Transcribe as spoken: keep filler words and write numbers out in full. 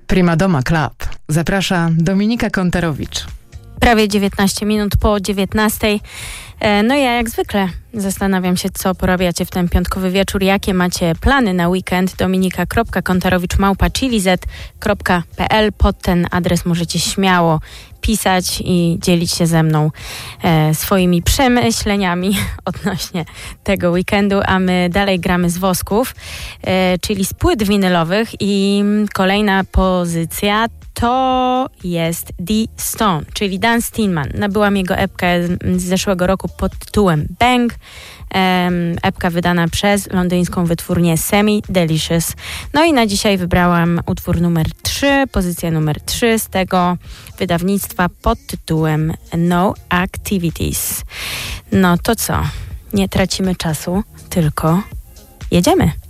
Prima Doma Club. Zaprasza Dominika Kontarowicz. Prawie dziewiętnaście minut po dziewiętnastej. No ja jak zwykle zastanawiam się, co porabiacie w ten piątkowy wieczór, jakie macie plany na weekend. dominika kropka kontarowicz małpa chili zet kropka pe el. Pod ten adres możecie śmiało pisać i dzielić się ze mną e, swoimi przemyśleniami odnośnie tego weekendu, a my dalej gramy z wosków, e, czyli z płyt winylowych, i kolejna pozycja to jest The Stone, czyli Dan Stillman. Nabyłam jego epkę z zeszłego roku pod tytułem Bang. Um, epka wydana przez londyńską wytwórnię Semi Delicious. No i na dzisiaj wybrałam utwór numer trzy, pozycja numer trzy z tego wydawnictwa pod tytułem No Activities. No to co? Nie tracimy czasu, tylko jedziemy.